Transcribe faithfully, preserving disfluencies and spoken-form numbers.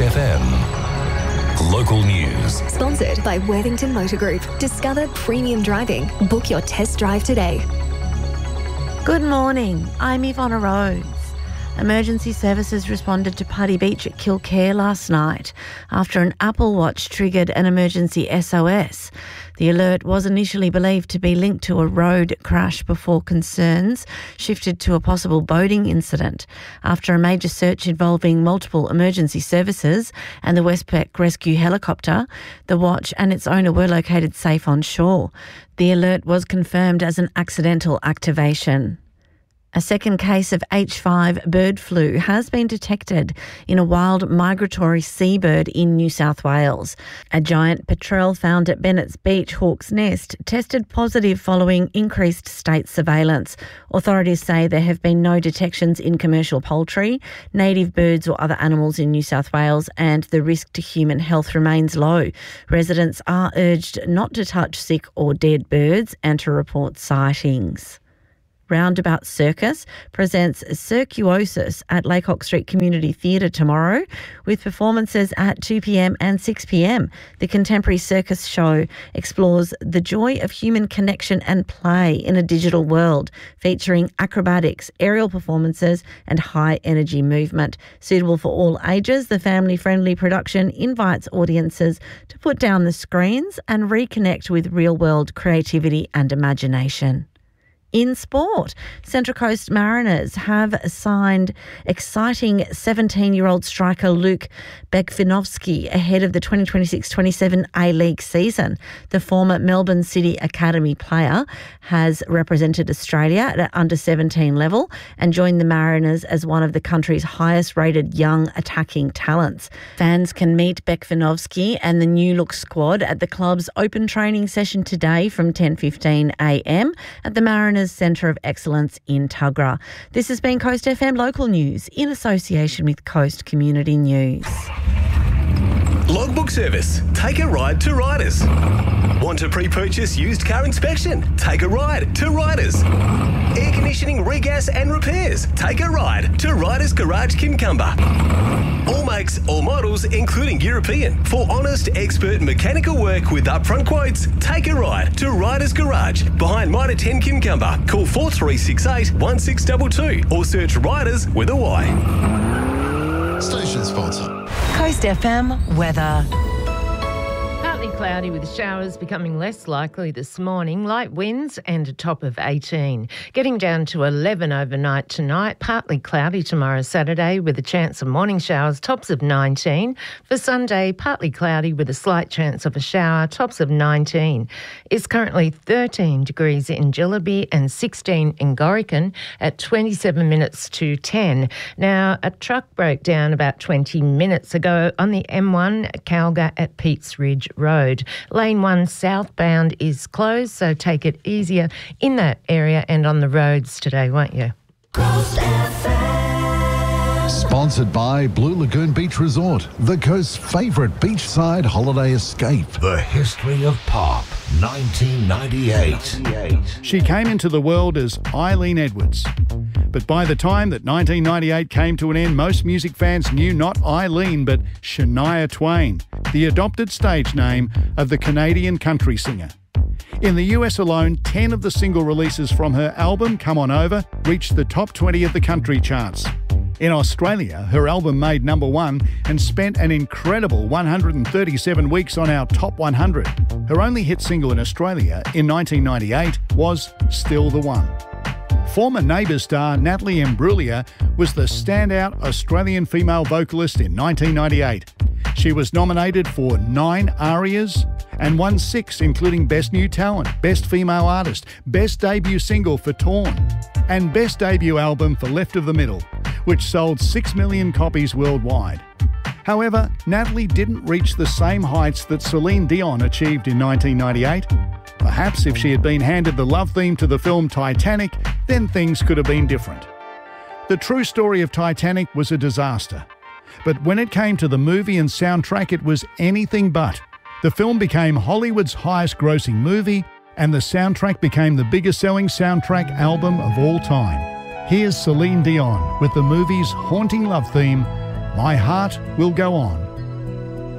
F M. Local news. Sponsored by Worthington Motor Group. Discover premium driving. Book your test drive today. Good morning. I'm Ivona Rose. Emergency services responded to Putty Beach at Kilcare last night after an Apple Watch triggered an emergency S O S. The alert was initially believed to be linked to a road crash before concerns shifted to a possible boating incident. After a major search involving multiple emergency services and the Westpac rescue helicopter, the watch and its owner were located safe on shore. The alert was confirmed as an accidental activation. A second case of H five bird flu has been detected in a wild migratory seabird in New South Wales. A giant petrel found at Bennett's Beach, Hawk's Nest, tested positive following increased state surveillance. Authorities say there have been no detections in commercial poultry, native birds or other animals in New South Wales, and the risk to human health remains low. Residents are urged not to touch sick or dead birds and to report sightings. Roundabout Circus presents Circuosis at Laycock Street Community Theatre tomorrow with performances at two p.m. and six p.m. The contemporary circus show explores the joy of human connection and play in a digital world, featuring acrobatics, aerial performances and high-energy movement. Suitable for all ages, the family-friendly production invites audiences to put down the screens and reconnect with real-world creativity and imagination. In sport, Central Coast Mariners have signed exciting seventeen-year-old striker Luke Bekfinovsky ahead of the twenty twenty-six twenty-seven A-League season. The former Melbourne City Academy player has represented Australia at under seventeen level and joined the Mariners as one of the country's highest-rated young attacking talents. Fans can meet Bekfinovsky and the New Look squad at the club's open training session today from ten fifteen a.m. at the Mariners Centre of Excellence in Tuggerah. This has been Coast F M Local News in association with Coast Community News. Logbook Service. Take a ride to Riders. Want to pre-purchase used car inspection? Take a ride to Riders. Air conditioning, regas and repairs? Take a ride to Riders Garage Kincumber. All makes, all models, including European. For honest, expert mechanical work with upfront quotes, take a ride to Riders Garage behind Mitre ten Kincumber. Call four three six eight, one six two two or search Riders with a Y. Station sponsor. Coast F M weather. Partly cloudy with showers becoming less likely this morning, light winds and a top of eighteen. Getting down to eleven overnight tonight, partly cloudy tomorrow Saturday with a chance of morning showers, tops of nineteen. For Sunday, partly cloudy with a slight chance of a shower, tops of nineteen. It's currently thirteen degrees in Jillaby and sixteen in Gorican at twenty-seven minutes to ten. Now, a truck broke down about twenty minutes ago on the M one Calga at Peats Ridge Road. Lane one southbound is closed, so take it easier in that area and on the roads today, won't you? Sponsored by Blue Lagoon Beach Resort, the coast's favourite beachside holiday escape. The history of pop, nineteen ninety-eight. She came into the world as Eileen Edwards. But by the time that nineteen ninety-eight came to an end, most music fans knew not Eileen but Shania Twain, the adopted stage name of the Canadian country singer. In the U S alone, ten of the single releases from her album, Come On Over, reached the top twenty of the country charts. In Australia, her album made number one and spent an incredible one hundred thirty-seven weeks on our top one hundred. Her only hit single in Australia in nineteen ninety-eight was Still the One. Former Neighbours star Natalie Imbruglia was the standout Australian female vocalist in nineteen ninety-eight. She was nominated for nine ARIAs and won six, including Best New Talent, Best Female Artist, Best Debut Single for Torn, and Best Debut Album for Left of the Middle, which sold six million copies worldwide. However, Natalie didn't reach the same heights that Celine Dion achieved in nineteen ninety-eight. Perhaps if she had been handed the love theme to the film Titanic, then things could have been different. The true story of Titanic was a disaster. But when it came to the movie and soundtrack, it was anything but. The film became Hollywood's highest-grossing movie, and the soundtrack became the biggest-selling soundtrack album of all time. Here's Celine Dion with the movie's haunting love theme, My Heart Will Go On.